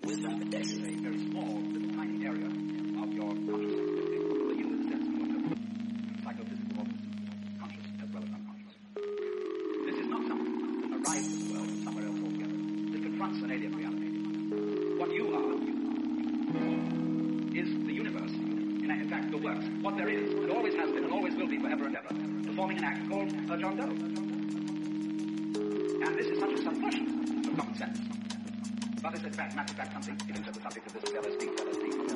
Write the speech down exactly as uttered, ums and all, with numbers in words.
wisdom, this is a very small, little tiny area of your consciousness. For you, in the sense of your psychophysical, conscious as well as unconscious. This is not something that arrives in the world from somewhere else altogether. This confronts an alien reality. What you are is the universe. In fact, the works, what there is, and always has been, and always will be forever and ever, performing an act called a John Doe. And this is such a subversion of common sense. But is in fact, matter of fact, something, it is the subject of this L S D, L S D,